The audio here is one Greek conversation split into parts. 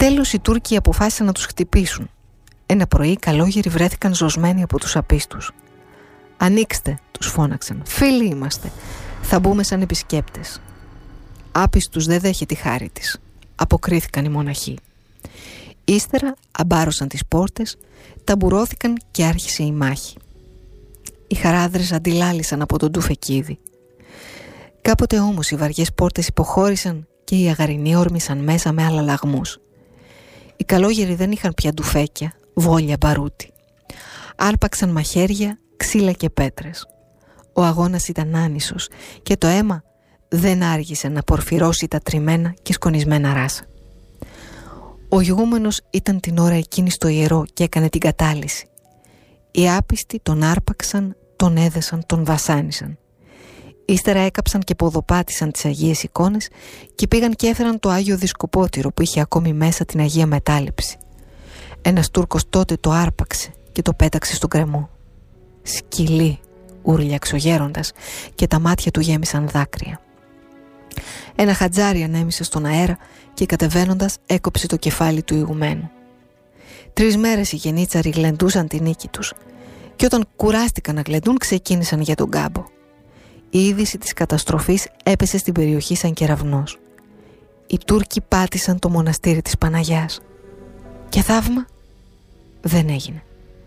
Τέλος οι Τούρκοι αποφάσισαν να τους χτυπήσουν. Ένα πρωί οι καλόγεροι βρέθηκαν ζωσμένοι από τους απίστους. «Ανοίξτε», τους φώναξαν, «φίλοι είμαστε, θα μπούμε σαν επισκέπτες». «Άπιστους δεν δέχεται τη χάρη της», αποκρίθηκαν οι μοναχοί. Ύστερα αμπάρωσαν τις πόρτες, ταμπουρώθηκαν και άρχισε η μάχη. Οι χαράδρες αντιλάλησαν από τον τουφεκίδη. Κάποτε όμως οι βαριές πόρτες υποχώρησαν και οι αγαρινοί όρμησαν μέσα με αλλαλαγμούς. Οι καλόγεροι δεν είχαν πια ντουφέκια, βόλια, μπαρούτι. Άρπαξαν μαχαίρια, ξύλα και πέτρες. Ο αγώνας ήταν άνισος και το αίμα δεν άργησε να πορφυρώσει τα τριμμένα και σκονισμένα ράσα. Ο ηγούμενος ήταν την ώρα εκείνη στο ιερό και έκανε την κατάλυση. Οι άπιστοι τον άρπαξαν, τον έδεσαν, τον βασάνισαν. Ύστερα έκαψαν και ποδοπάτησαν τις Αγίες εικόνες και πήγαν και έφεραν το Άγιο Δισκοπότηρο που είχε ακόμη μέσα την Αγία Μετάληψη. Ένας Τούρκος τότε το άρπαξε και το πέταξε στον κρεμό. «Σκυλί», ούρλιαξε ο γέροντας και τα μάτια του γέμισαν δάκρυα. Ένα χατζάρι ανέμισε στον αέρα και κατεβαίνοντας έκοψε το κεφάλι του ηγουμένου. 3 μέρες οι γενίτσαροι γλεντούσαν τη νίκη τους και όταν κουράστηκαν να γλεντούν ξεκίνησαν για τον κάμπο. Η είδηση της καταστροφής έπεσε στην περιοχή σαν κεραυνός. Οι Τούρκοι πάτησαν το μοναστήρι της Παναγιάς. Και θαύμα δεν έγινε.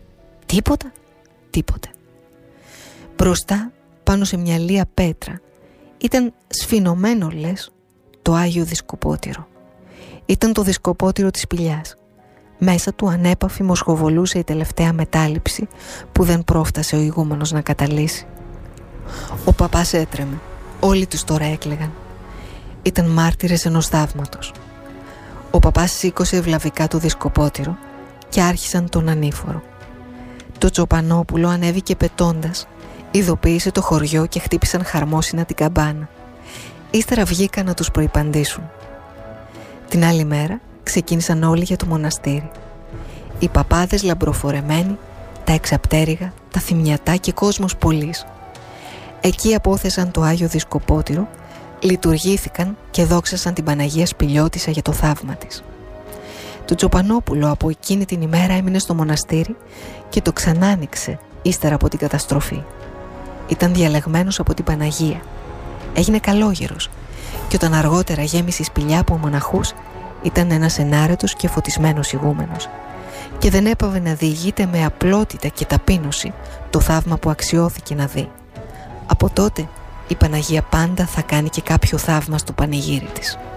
Τίποτε. Μπροστά, πάνω σε μια λία πέτρα, ήταν σφινωμένο, λες, το Άγιο Δισκοπότηρο. Ήταν το δισκοπότηρο της σπηλιάς. Μέσα του ανέπαφη μοσχοβολούσε η τελευταία μετάληψη που δεν πρόφτασε ο ηγούμενος να καταλύσει. Ο παπάς έτρεμε. Όλοι τους τώρα έκλαιγαν. Ήταν μάρτυρες ενός θαύματος. Ο παπάς σήκωσε ευλαβικά το δισκοπότηρο και άρχισαν τον ανήφορο. Το Τσοπανόπουλο ανέβηκε πετώντας, ειδοποίησε το χωριό και χτύπησαν χαρμόσυνα την καμπάνα. Ύστερα βγήκαν να τους προϋπαντήσουν. Την άλλη μέρα ξεκίνησαν όλοι για το μοναστήρι. Οι παπάδες λαμπροφορεμένοι, τα εξαπτέρυγα, τα θυμιατά και κόσμος πολλής. Εκεί απόθεσαν το Άγιο Δισκοπότηρο, λειτουργήθηκαν και δόξασαν την Παναγία Σπηλιώτισσα για το θαύμα της. Το Τσοπανόπουλο από εκείνη την ημέρα έμεινε στο μοναστήρι και το ξανάνοιξε ύστερα από την καταστροφή. Ήταν διαλεγμένος από την Παναγία. Έγινε καλόγερος και όταν αργότερα γέμισε η σπηλιά από μοναχούς ήταν ένας ενάρετος και φωτισμένος ηγούμενος και δεν έπαβε να διηγείται με απλότητα και ταπείνωση το θαύμα που αξιώθηκε να δει. Από τότε η Παναγία πάντα θα κάνει και κάποιο θαύμα στο πανηγύρι της.